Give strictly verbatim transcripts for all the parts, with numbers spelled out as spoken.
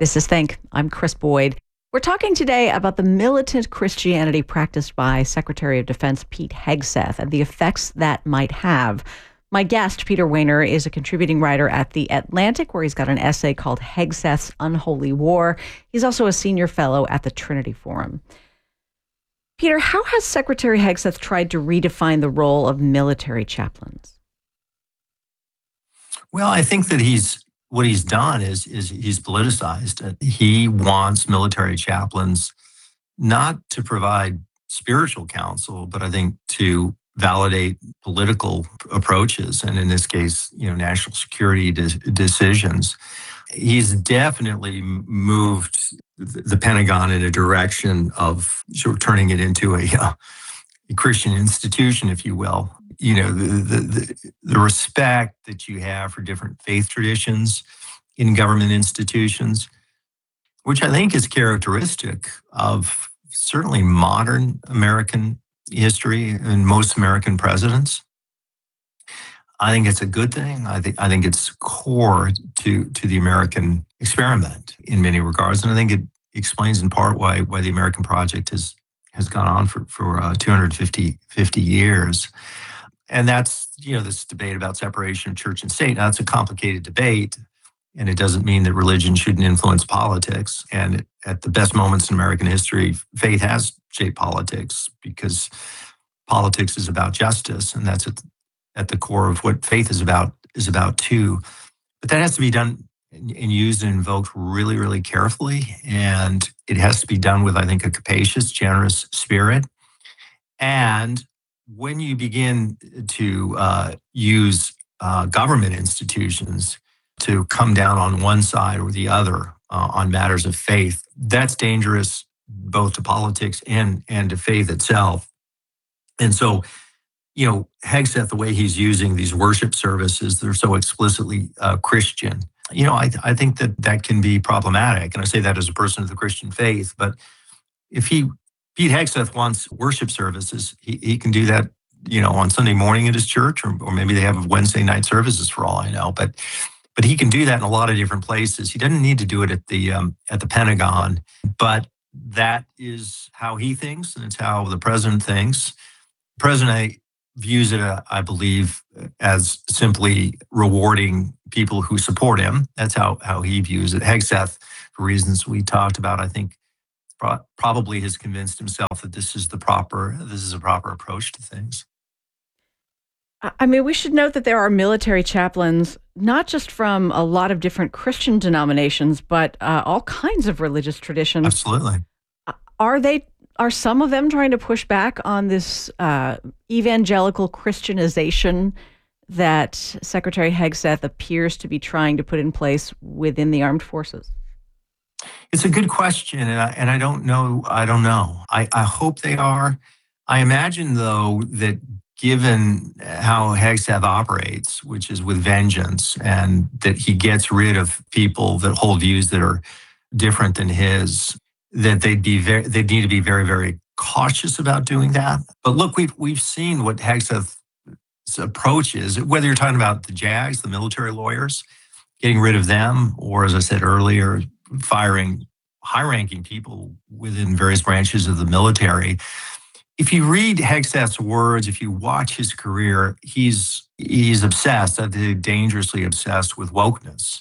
This is Think. I'm Chris Boyd. We're talking today about the militant Christianity practiced by Secretary of Defense Pete Hegseth and the effects that might have. My guest, Peter Wehner, is a contributing writer at The Atlantic, where he's got an essay called Hegseth's Unholy War. He's also a senior fellow at the Trinity Forum. Peter, how has Secretary Hegseth tried to redefine the role of military chaplains? Well, I think that he's what he's done is is he's politicized. He wants military chaplains not to provide spiritual counsel, but I think to validate political approaches, and in this case, you know, national security de- decisions. He's definitely moved the Pentagon in a direction of sort of turning it into a, uh, a Christian institution, if you will. You know, the, the the the respect that you have for different faith traditions in government institutions, which I think is characteristic of certainly modern American history and most American presidents. I think it's a good thing. I think I think it's core to to the American experiment in many regards, and I think it explains in part why why the American project has has gone on for for uh, two hundred fifty years. And that's, you know, this debate about separation of church and state. Now, it's a complicated debate, and it doesn't mean that religion shouldn't influence politics. And at the best moments in American history, faith has shaped politics because politics is about justice, and that's at, at the core of what faith is about is about too. But that has to be done and used and invoked really, really carefully, and it has to be done with, I think, a capacious, generous spirit. And when you begin to uh, use uh, government institutions to come down on one side or the other uh, on matters of faith, that's dangerous both to politics and, and to faith itself. And so, you know, Hegseth, the way he's using these worship services, they're so explicitly uh, Christian. You know, I, I think that that can be problematic. And I say that as a person of the Christian faith. But if he Pete Hegseth wants worship services, He, he can do that, you know, on Sunday morning at his church, or, or maybe they have Wednesday night services for all I know. But but he can do that in a lot of different places. He doesn't need to do it at the um, at the Pentagon. But that is how he thinks, and it's how the president thinks. The president views it, uh, I believe, as simply rewarding people who support him. That's how how he views it. Hegseth, for reasons we talked about, I think, probably has convinced himself that this is the proper this is a proper approach to things. I mean, we should note that there are military chaplains, not just from a lot of different Christian denominations, but uh, all kinds of religious traditions. Absolutely. Are they? Are some of them trying to push back on this uh, evangelical Christianization that Secretary Hegseth appears to be trying to put in place within the armed forces? It's a good question, and I, and I don't know. I don't know. I, I hope they are. I imagine, though, that given how Hegseth operates, which is with vengeance, and that he gets rid of people that hold views that are different than his, that they'd be very, they'd need to be very, very cautious about doing that. But look, we've we've seen what Hegseth's approach is. Whether you're talking about the JAGs, the military lawyers, getting rid of them, or as I said earlier, firing high-ranking people within various branches of the military. If you read Hegseth's words, if you watch his career, he's he's obsessed, I think dangerously obsessed with wokeness.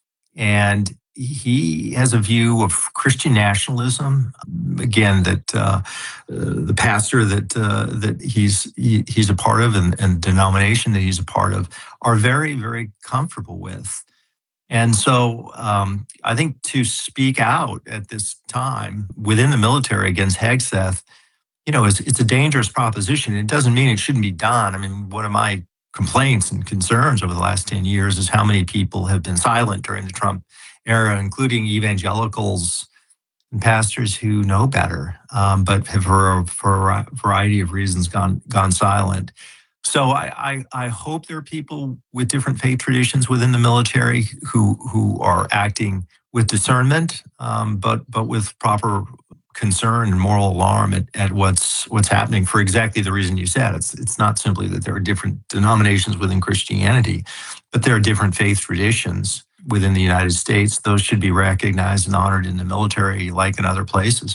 And he has a view of Christian nationalism. Again, that uh, uh, the pastor that uh, that he's he, he's a part of and, and denomination that he's a part of are very, very comfortable with. And so um, I think to speak out at this time within the military against Hegseth, you know, it's, it's a dangerous proposition. It doesn't mean it shouldn't be done. I mean, one of my complaints and concerns over the last ten years is how many people have been silent during the Trump era, including evangelicals and pastors who know better, um, but have for a, for a variety of reasons gone gone silent. So I, I, I hope there are people with different faith traditions within the military who who are acting with discernment, um, but but with proper concern and moral alarm at, at what's what's happening for exactly the reason you said. It's it's not simply that there are different denominations within Christianity, but there are different faith traditions within the United States, those should be recognized and honored in the military like in other places.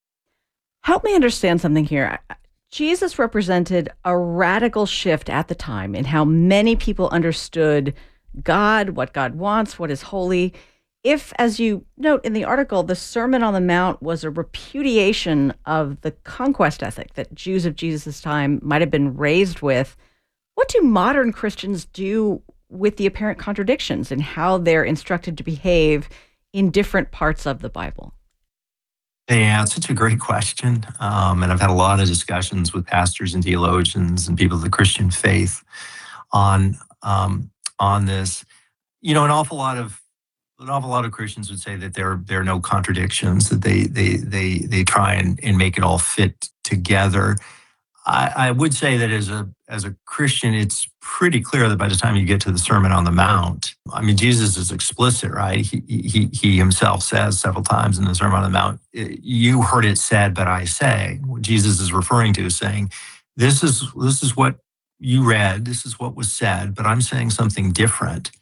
Help me understand something here. Jesus represented a radical shift at the time in how many people understood God, what God wants, what is holy. If, as you note in the article, the Sermon on the Mount was a repudiation of the conquest ethic that Jews of Jesus' time might have been raised with, what do modern Christians do with the apparent contradictions in how they're instructed to behave in different parts of the Bible? Yeah, it's such a great question. Um, and I've had a lot of discussions with pastors and theologians and people of the Christian faith on um, on this. You know, an awful lot of an awful lot of Christians would say that there there are no contradictions, that they they they they try and, and make it all fit together. I, I would say that as a as a Christian, it's pretty clear that by the time you get to the Sermon on the Mount, I mean, Jesus is explicit, right? He he he himself says several times in the Sermon on the Mount, "You heard it said, but I say." What Jesus is referring to is saying, "This is this is what you read. This is what was said, but I'm saying something different."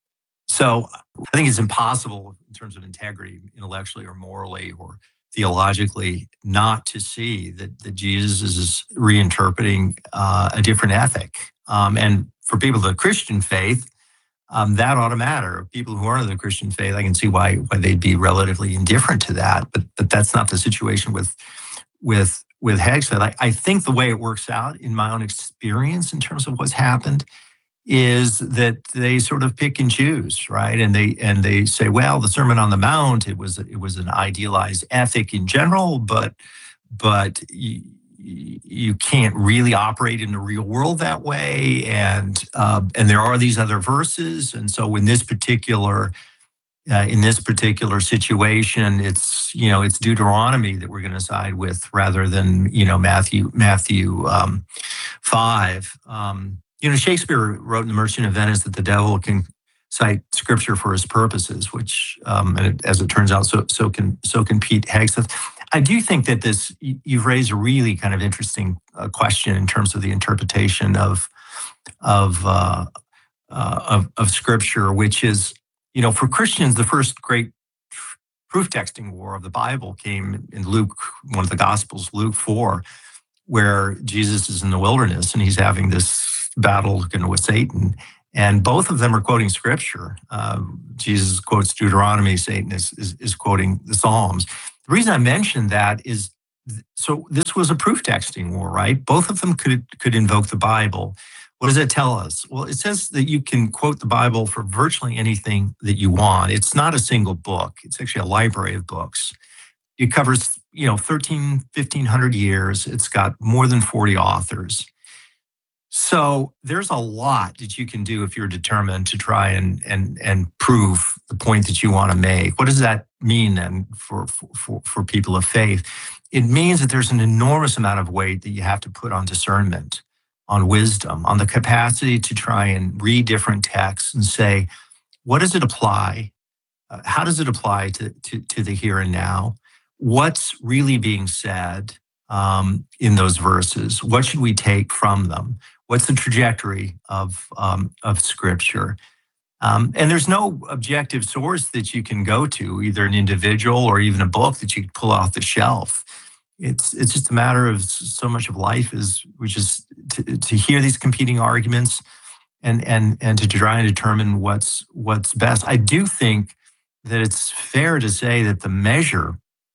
So I think it's impossible in terms of integrity, intellectually or morally or theologically, not to see that, that Jesus is reinterpreting uh, a different ethic. Um, and for people of the Christian faith, um, that ought to matter. People who aren't of the Christian faith, I can see why why they'd be relatively indifferent to that. But but that's not the situation with with with Hegseth. I, I think the way it works out in my own experience in terms of what's happened is that they sort of pick and choose, right? And they and they say, well, the Sermon on the Mount, it was it was an idealized ethic in general, but but you, you can't really operate in the real world that way, and uh, and there are these other verses, and so in this particular uh, in this particular situation, it's you know it's Deuteronomy that we're going to side with rather than you know Matthew Matthew um, five. Um, You know, Shakespeare wrote in The Merchant of Venice that the devil can cite scripture for his purposes, which, um, and it, as it turns out, so so can so can Pete Hegseth. I do think that this you've raised a really kind of interesting uh, question in terms of the interpretation of of, uh, uh, of of scripture, which is, you know, for Christians, the first great proof texting war of the Bible came in Luke, one of the Gospels, Luke four, where Jesus is in the wilderness and he's having this battle you know, with Satan. And both of them are quoting scripture. Uh, Jesus quotes Deuteronomy, Satan is, is, is quoting the Psalms. The reason I mentioned that is, so this was a proof texting war, right? Both of them could, could invoke the Bible. What does it tell us? Well, it says that you can quote the Bible for virtually anything that you want. It's not a single book. It's actually a library of books. It covers, you know, thirteen, fifteen hundred years. It's got more than forty authors. So there's a lot that you can do if you're determined to try and and and prove the point that you want to make. What does that mean then for for for people of faith? It means that there's an enormous amount of weight that you have to put on discernment, on wisdom, on the capacity to try and read different texts and say, what does it apply? Uh, how does it apply to, to to the here and now? What's really being said um, in those verses? What should we take from them? What's the trajectory of um, of Scripture? Um, and there's no objective source that you can go to, either an individual or even a book that you can pull off the shelf. It's it's just a matter of so much of life is, which is to, to hear these competing arguments and and and to try and determine what's what's best. I do think that it's fair to say that the measure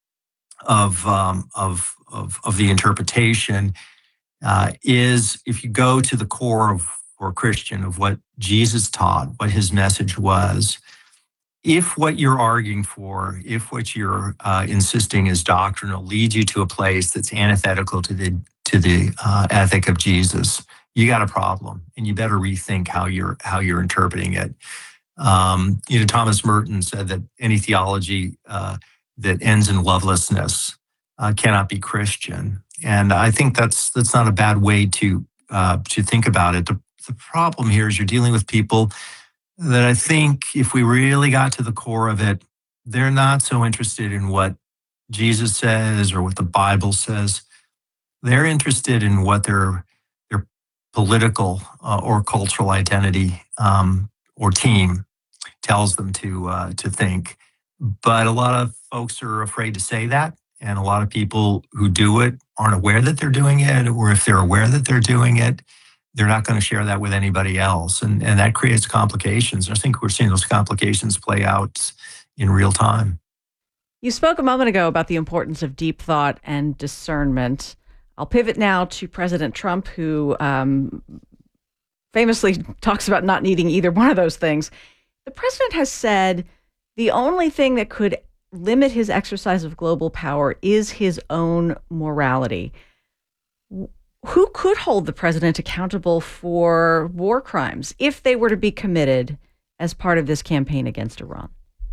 of um, of, of of the interpretation uh, is, if you go to the core of, for a Christian, of what Jesus taught, what his message was. If what you're arguing for, if what you're uh, insisting is doctrinal, leads you to a place that's antithetical to the to the uh, ethic of Jesus, you got a problem, and you better rethink how you're how you're interpreting it. Um, you know, Thomas Merton said that any theology uh, that ends in lovelessness uh, cannot be Christian, and I think that's that's not a bad way to uh, to think about it. The, the problem here is you're dealing with people that I think, if we really got to the core of it, they're not so interested in what Jesus says or what the Bible says. They're interested in what their their political uh, or cultural identity um, or team tells them to uh, to think. But a lot of folks are afraid to say that, and a lot of people who do it aren't aware that they're doing it, or if they're aware that they're doing it, they're not going to share that with anybody else, and and that creates complications. And I think we're seeing those complications play out in real time. You spoke a moment ago about the importance of deep thought and discernment. I'll pivot now to President Trump, who um, famously talks about not needing either one of those things. The president has said the only thing that could limit his exercise of global power is his own morality. Who could hold the president accountable for war crimes if they were to be committed as part of this campaign against Iran?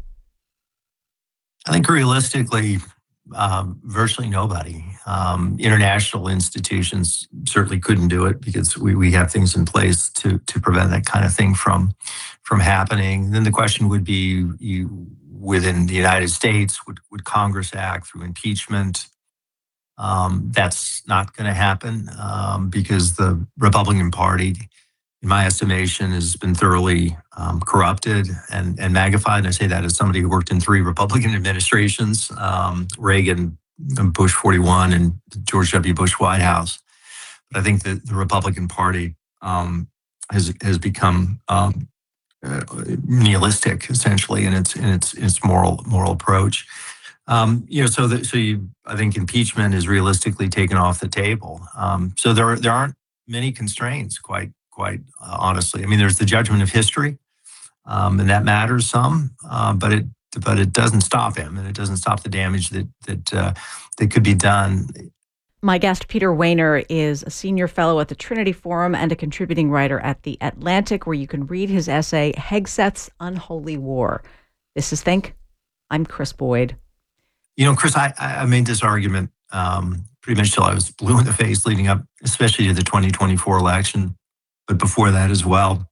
I think realistically, um, virtually nobody. Um, international institutions certainly couldn't do it because we, we have things in place to to prevent that kind of thing from from happening. Then the question would be, you, within the United States, would, would Congress act through impeachment? Um, that's not going to happen um, because the Republican Party, in my estimation, has been thoroughly um, corrupted and, and magnified. And I say that as somebody who worked in three Republican administrations, um, Reagan, Bush forty-one, and George W. Bush White House. But I think that the Republican Party um, has has become um, uh, nihilistic, essentially, in its in its its moral moral approach. Um, you know, so that so you, I think impeachment is realistically taken off the table. Um, so there there aren't many constraints, quite. Quite uh, honestly, I mean, there's the judgment of history, um, and that matters some, uh, but it but it doesn't stop him, and it doesn't stop the damage that that uh, that could be done. My guest, Peter Wehner, is a senior fellow at the Trinity Forum and a contributing writer at The Atlantic, where you can read his essay, Hegseth's Unholy War. This is Think. I'm Chris Boyd. You know, Chris, I, I made this argument um, pretty much till I was blue in the face leading up, especially to the twenty twenty-four election, but before that as well.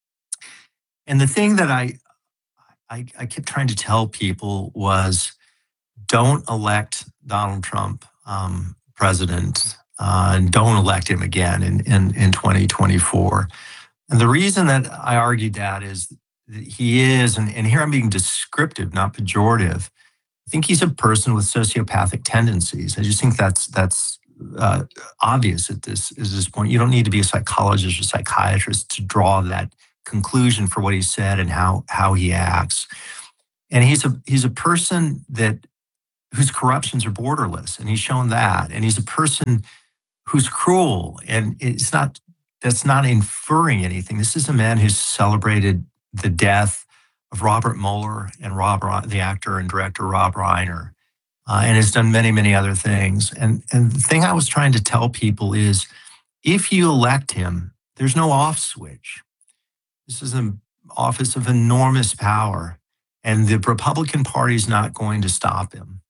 And the thing that I, I, I kept trying to tell people was, don't elect Donald Trump um, president, uh, and don't elect him again in, in, in twenty twenty-four. And the reason that I argued that is that he is, and, and here I'm being descriptive, not pejorative, I think he's a person with sociopathic tendencies. I just think that's that's uh, obvious at this at this point. You don't need to be a psychologist or psychiatrist to draw that conclusion for what he said and how how he acts. And he's a he's a person that whose corruptions are borderless, and he's shown that. And he's a person who's cruel, and it's not that's not inferring anything. This is a man who's celebrated the death of Robert Mueller and Rob, the actor and director Rob Reiner, uh, and has done many, many other things. And, and the thing I was trying to tell people is, if you elect him, there's no off switch. This is an office of enormous power, and the Republican Party is not going to stop him.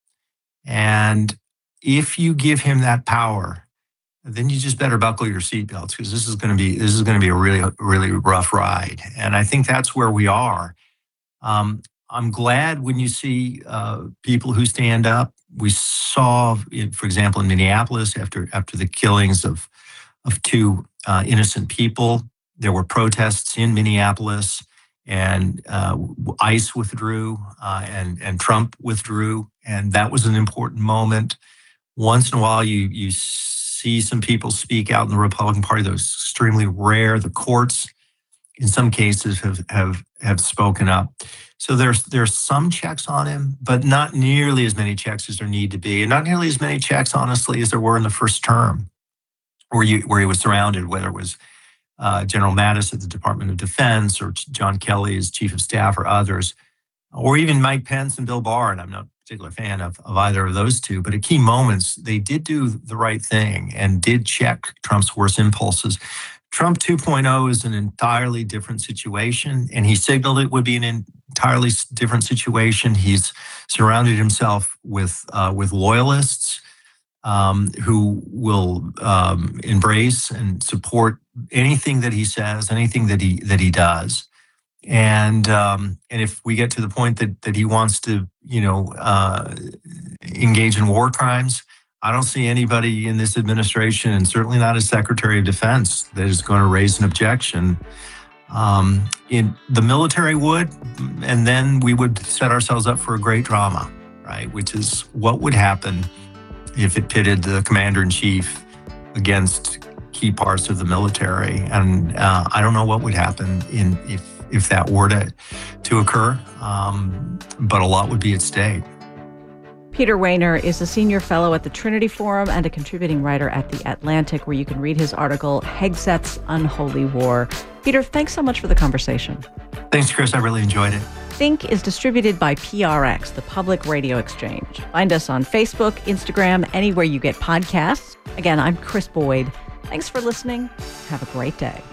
And if you give him that power, then you just better buckle your seatbelts, because this is going to be this is going to be a really, really rough ride. And I think that's where we are. Um, I'm glad when you see uh, people who stand up. We saw, for example, in Minneapolis, after after the killings of of two uh, innocent people, there were protests in Minneapolis, and uh, ICE withdrew, uh, and and Trump withdrew, and that was an important moment. Once in a while, you you see some people speak out in the Republican Party. That was extremely rare. The courts, in some cases, have have have spoken up. So there's there's some checks on him, but not nearly as many checks as there need to be, and not nearly as many checks, honestly, as there were in the first term, where you where he was surrounded, whether it was uh, General Mattis at the Department of Defense, or John Kelly as Chief of Staff, or others, or even Mike Pence and Bill Barr. And I'm not a particular fan of, of either of those two, but at key moments, they did do the right thing and did check Trump's worst impulses. Trump two point oh is an entirely different situation, and he signaled it would be an entirely different situation. He's surrounded himself with uh, with loyalists um, who will um, embrace and support anything that he says, anything that he that he does. And um, and if we get to the point that that he wants to, you know, uh, engage in war crimes, I don't see anybody in this administration, and certainly not as Secretary of Defense, that is going to raise an objection. Um, in the military would, and then we would set ourselves up for a great drama, right? Which is what would happen if it pitted the commander-in-chief against key parts of the military. And uh, I don't know what would happen in if if that were to, to occur, um, but a lot would be at stake. Peter Wehner is a senior fellow at the Trinity Forum and a contributing writer at The Atlantic, where you can read his article, Hegseth's Unholy War. Peter, thanks so much for the conversation. Thanks, Chris. I really enjoyed it. Think is distributed by P R X, the Public Radio Exchange. Find us on Facebook, Instagram, anywhere you get podcasts. Again, I'm Chris Boyd. Thanks for listening. Have a great day.